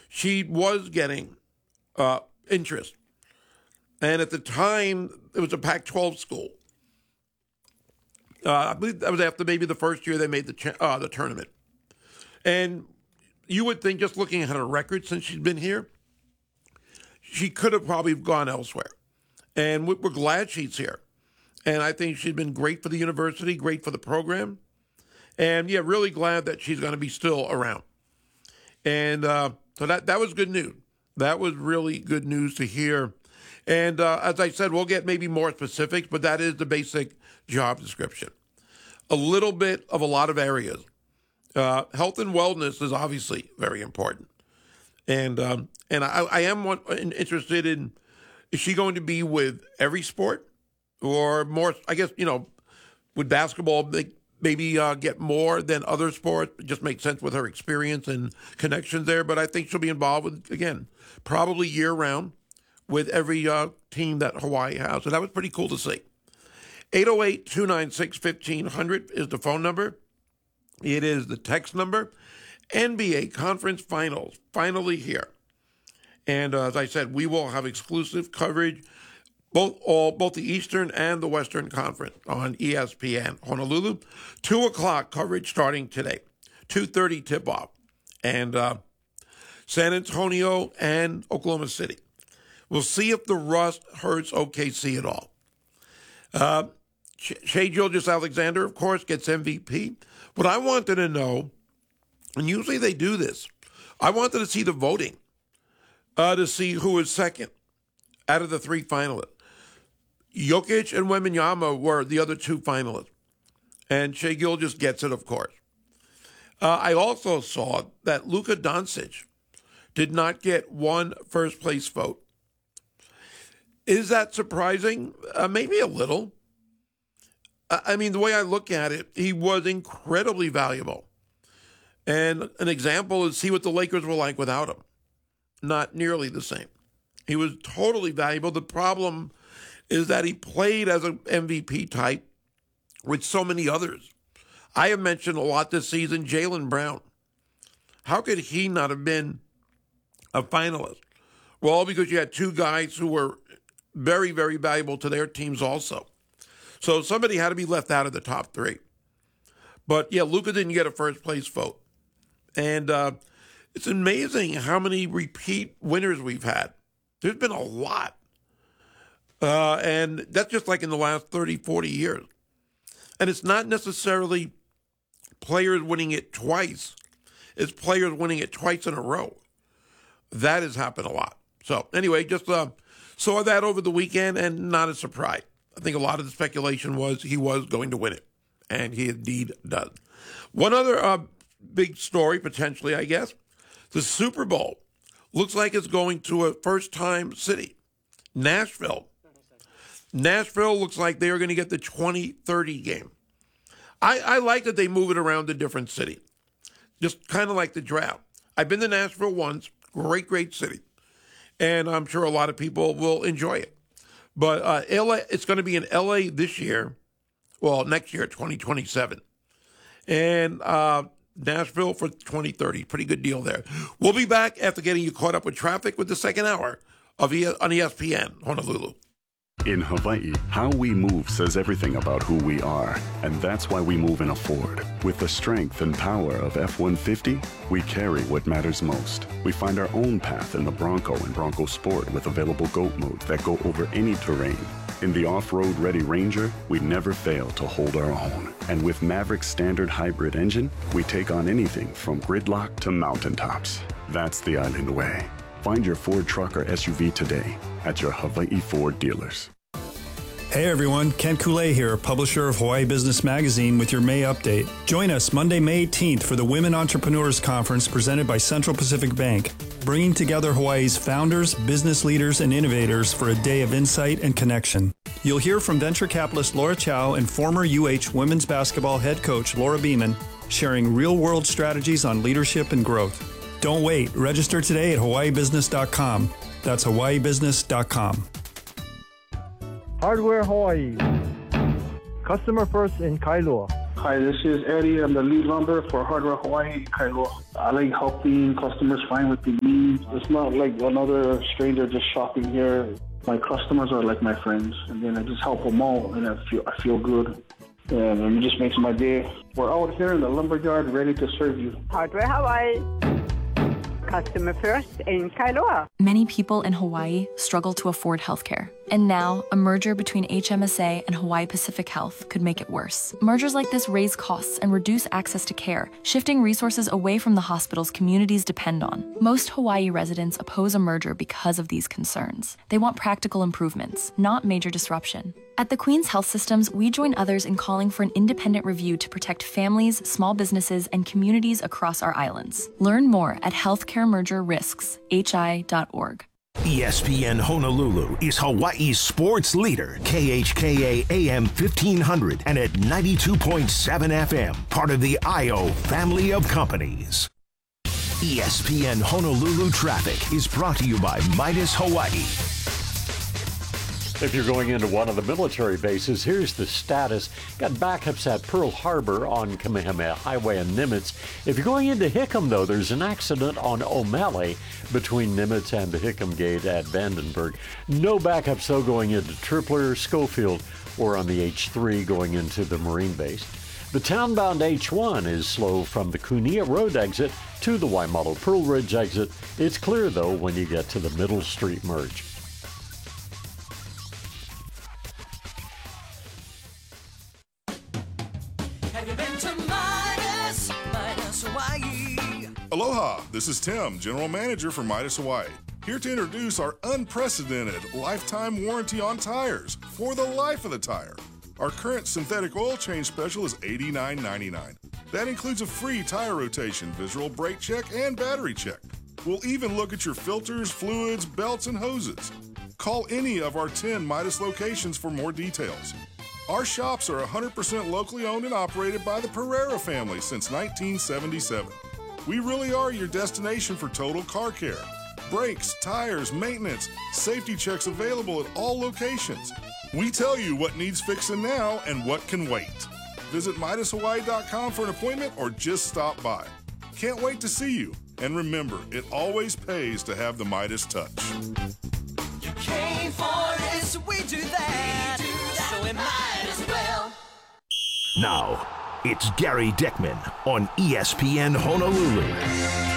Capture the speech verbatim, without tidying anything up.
she was getting uh, interest. And at the time, it was a Pac twelve school. Uh, I believe that was after maybe the first year they made the cha- uh, the tournament. And you would think, just looking at her record since she's been here, she could have probably gone elsewhere. And we're glad she's here. And I think she's been great for the university, great for the program. And, yeah, really glad that she's going to be still around. And uh, so that, that was good news. That was really good news to hear. And uh, as I said, we'll get maybe more specifics, but that is the basic job description. A little bit of a lot of areas. Uh, health and wellness is obviously very important. And um, and I, I am one, interested in, is she going to be with every sport? Or more, I guess, you know, with basketball, they maybe uh, get more than other sports. It just makes sense with her experience and connections there. But I think she'll be involved with, again, probably year-round with every uh, team that Hawaii has. So that was pretty cool to see. eight oh eight, two nine six, fifteen hundred is the phone number. It is the text number. N B A Conference Finals, finally here. And uh, as I said, we will have exclusive coverage, both all both the Eastern and the Western Conference on E S P N Honolulu. Two o'clock coverage starting today. two thirty tip-off. And uh, San Antonio and Oklahoma City. We'll see if the rust hurts O K C at all. Uh, Shai Gilgeous-Alexander, of course, gets M V P. What I wanted to know, and usually they do this, I wanted to see the voting uh, to see who is second out of the three finalists. Jokic and Wembanyama were the other two finalists. And Shai Gilgeous gets it, of course. Uh, I also saw that Luka Doncic did not get one first-place vote. Is that surprising? Uh, maybe a little. I mean, the way I look at it, he was incredibly valuable. And an example is see what the Lakers were like without him. Not nearly the same. He was totally valuable. The problem is that he played as an M V P type with so many others. I have mentioned a lot this season, Jaylen Brown. How could he not have been a finalist? Well, because you had two guys who were very, very valuable to their teams also. So somebody had to be left out of the top three. But, yeah, Luka didn't get a first-place vote. And uh, it's amazing how many repeat winners we've had. There's been a lot. Uh, and that's just like in the last thirty, forty years. And it's not necessarily players winning it twice. It's players winning it twice in a row. That has happened a lot. So, anyway, just uh, saw that over the weekend and not a surprise. I think a lot of the speculation was he was going to win it, and he indeed does. One other uh, big story, potentially, I guess, the Super Bowl looks like it's going to a first-time city, Nashville. Nashville looks like they are going to get the twenty thirty game. I, I like that they move it around to different cities, just kind of like the draft. I've been to Nashville once, great, great city, and I'm sure a lot of people will enjoy it. But uh, L A, it's going to be in L A this year, well, next year, twenty twenty-seven. And uh, Nashville for twenty thirty. Pretty good deal there. We'll be back after getting you caught up with traffic with the second hour of e- on E S P N Honolulu. In Hawaii, how we move says everything about who we are, and that's why we move in a Ford. With the strength and power of F one fifty, we carry what matters most. We find our own path in the Bronco and Bronco Sport with available GOAT modes that go over any terrain. In the off-road ready Ranger, we never fail to hold our own. And with Maverick's standard hybrid engine, we take on anything from gridlock to mountaintops. That's the island way. Find your Ford truck or S U V today at your Hawaii Ford dealers. Hey everyone, Ken Koulé here, publisher of Hawaii Business Magazine with your May update. Join us Monday, May eighteenth for the Women Entrepreneurs Conference presented by Central Pacific Bank, bringing together Hawaii's founders, business leaders, and innovators for a day of insight and connection. You'll hear from venture capitalist Laura Chow and former U H women's basketball head coach Laura Beeman, sharing real-world strategies on leadership and growth. Don't wait. Register today at hawaii business dot com. That's hawaii business dot com. Hardware Hawaii. Customer first in Kailua. Hi, this is Eddie. I'm the lead lumber for Hardware Hawaii in Kailua. I like helping customers find what they need. It's not like another stranger just shopping here. My customers are like my friends, and then I just help them out, and I feel I feel good. And it just makes my day. We're out here in the lumberyard ready to serve you. Hardware Hawaii. Customer first in Kailua. Many people in Hawaii struggle to afford healthcare. And now, a merger between H M S A and Hawaii Pacific Health could make it worse. Mergers like this raise costs and reduce access to care, shifting resources away from the hospitals communities depend on. Most Hawaii residents oppose a merger because of these concerns. They want practical improvements, not major disruption. At the Queen's Health Systems, we join others in calling for an independent review to protect families, small businesses, and communities across our islands. Learn more at healthcare merger risks h i dot org. E S P N Honolulu is Hawaii's sports leader, K H K A A M fifteen hundred and at ninety-two point seven F M, part of the I O family of companies. E S P N Honolulu Traffic is brought to you by Midas Hawaii. If you're going into one of the military bases, here's the status. Got backups at Pearl Harbor on Kamehameha Highway and Nimitz. If you're going into Hickam, though, there's an accident on O'Malley between Nimitz and the Hickam Gate at Vandenberg. No backups, though, going into Tripler, Schofield, or on the H three going into the Marine base. The townbound H one is slow from the Kunia Road exit to the Waimalu Pearl Ridge exit. It's clear, though, when you get to the Middle Street merge. Aloha, this is Tim, General Manager for Midas Hawaii, here to introduce our unprecedented lifetime warranty on tires for the life of the tire. Our current synthetic oil change special is eighty-nine ninety-nine. That includes a free tire rotation, visual brake check, and battery check. We'll even look at your filters, fluids, belts, and hoses. Call any of our ten Midas locations for more details. Our shops are one hundred percent locally owned and operated by the Pereira family since nineteen seventy-seven. We really are your destination for total car care. Brakes, tires, maintenance, safety checks available at all locations. We tell you what needs fixing now and what can wait. Visit Midas Hawaii dot com for an appointment or just stop by. Can't wait to see you. And remember, it always pays to have the Midas touch. You came for it, so we do that. We do that. So we might as well. Now, it's Gary Dickman on E S P N Honolulu.